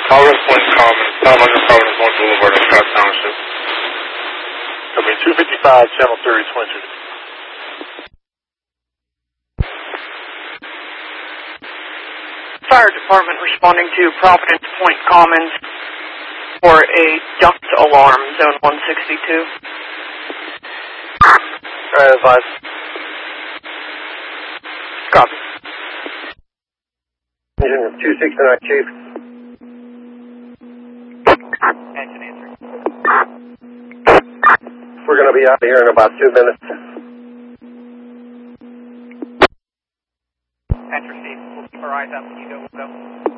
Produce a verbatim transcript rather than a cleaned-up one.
Providence Point Commons, Town under Providence Point Boulevard in Scott Township. Coming two fifty-five, channel thirty twenty. Fire department responding to Providence Point Commons for a duct alarm, zone one sixty-two. Alright, advise. Copy. Engine two sixty-nine, Chief. Engine answer. We're going to be out of here in about two minutes. Answer, Steve. We'll keep our eyes out when you go. We'll go.